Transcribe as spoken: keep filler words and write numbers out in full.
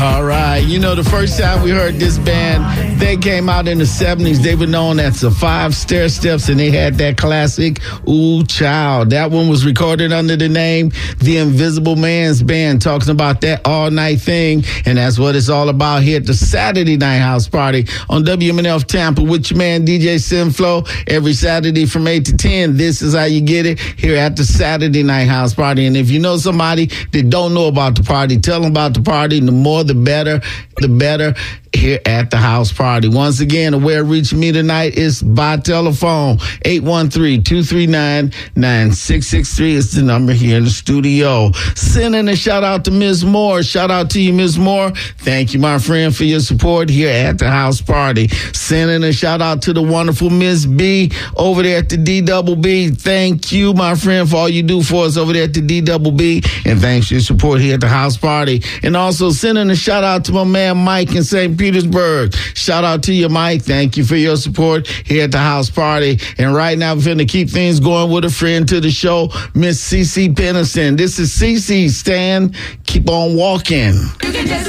All right. You know, the first time we heard this band, they came out in the seventies. They were known as the Five Stair Steps, and they had that classic, Ooh Child. That one was recorded under the name The Invisible Man's Band, talking about that all-night thing. And that's what it's all about here at the Saturday Night House Party on W M N F Tampa with your man, D J Sinflow. Every Saturday from eight to ten, this is how you get it here at the Saturday Night House Party. And if you know somebody that don't know about the party, tell them about the party. The more, the better, the better here at the house party. Once again, where reach me tonight is by telephone. eight one three, two three nine, nine six six three is the number here in the studio. Sending a shout out to Miz Moore. Shout out to you, Miz Moore. Thank you, my friend, for your support here at the house party. Sending a shout out to the wonderful Miss B over there at the D Double B. Thank you, my friend, for all you do for us over there at the D Double B. And thanks for your support here at the house party. And also sending a shout out to my man Mike in Saint Petersburg. Shout out to you, Mike. Thank you for your support here at the house party. And right now, we're going to keep things going with a friend to the show, Miss C C Pennison. This is C C. Stand, keep on walking. You can just